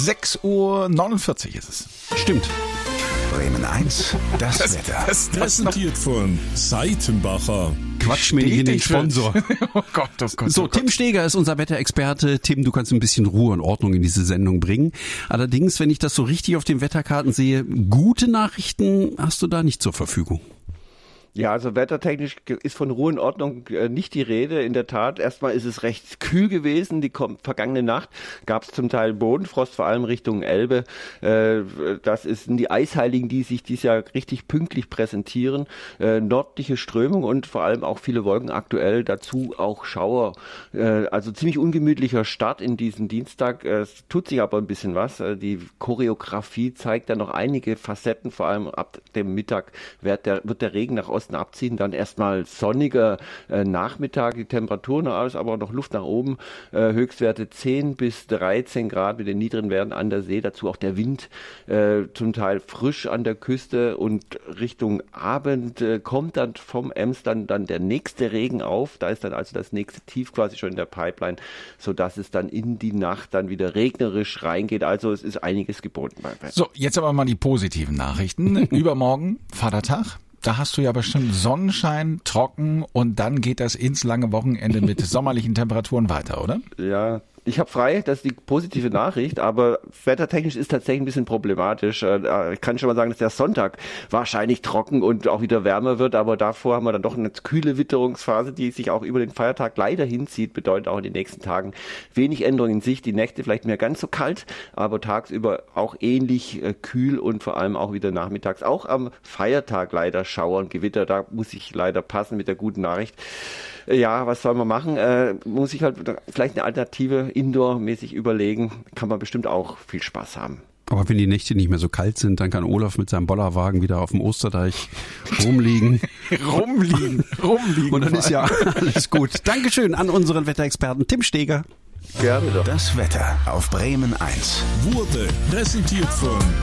6:49 Uhr ist es. Stimmt. Bremen 1, das Wetter. Das Präsentiert von Seitenbacher. Quatsch mir hier den Sponsor. Oh Gott, oh Gott. So, oh Gott. Tim Steger ist unser Wetterexperte. Tim, du kannst ein bisschen Ruhe und Ordnung in diese Sendung bringen. Allerdings, wenn ich das so richtig auf den Wetterkarten sehe, gute Nachrichten hast du da nicht zur Verfügung. Ja, also wettertechnisch ist von Ruhe und Ordnung nicht die Rede. In der Tat, erstmal ist es recht kühl gewesen. Die vergangene Nacht gab es zum Teil Bodenfrost, vor allem Richtung Elbe. Das sind die Eisheiligen, die sich dieses Jahr richtig pünktlich präsentieren. Nördliche Strömung und vor allem auch viele Wolken aktuell. Dazu auch Schauer. Also ziemlich ungemütlicher Start in diesen Dienstag. Es tut sich aber ein bisschen was. Die Choreografie zeigt da noch einige Facetten. Vor allem ab dem Mittag wird der Regen nach Osten abziehen, dann erstmal sonniger Nachmittag, die Temperaturen aus, aber noch Luft nach oben, Höchstwerte 10 bis 13 Grad mit den niedrigen Werten an der See, dazu auch der Wind zum Teil frisch an der Küste und Richtung Abend kommt dann vom Ems dann der nächste Regen auf, da ist dann also das nächste Tief quasi schon in der Pipeline, sodass es dann in die Nacht dann wieder regnerisch reingeht, also es ist einiges geboten. So, jetzt aber mal die positiven Nachrichten. Übermorgen, Vatertag. Da hast du ja bestimmt Sonnenschein, trocken und dann geht das ins lange Wochenende mit sommerlichen Temperaturen weiter, oder? Ja, ich habe frei, das ist die positive Nachricht, aber wettertechnisch ist tatsächlich ein bisschen problematisch. Ich kann schon mal sagen, dass der Sonntag wahrscheinlich trocken und auch wieder wärmer wird, aber davor haben wir dann doch eine kühle Witterungsphase, die sich auch über den Feiertag leider hinzieht, bedeutet auch in den nächsten Tagen wenig Änderung in Sicht. Die Nächte vielleicht mehr ganz so kalt, aber tagsüber auch ähnlich kühl und vor allem auch wieder nachmittags. Auch am Feiertag leider Schauer und Gewitter, da muss ich leider passen mit der guten Nachricht. Ja, was soll man machen? Muss ich halt vielleicht eine Alternative indoor-mäßig überlegen. Kann man bestimmt auch viel Spaß haben. Aber wenn die Nächte nicht mehr so kalt sind, dann kann Olaf mit seinem Bollerwagen wieder auf dem Osterdeich rumliegen. Rumliegen. Und dann ist ja alles gut. Dankeschön an unseren Wetterexperten Tim Steger. Gerne doch. Das Wetter auf Bremen 1. Wurde präsentiert von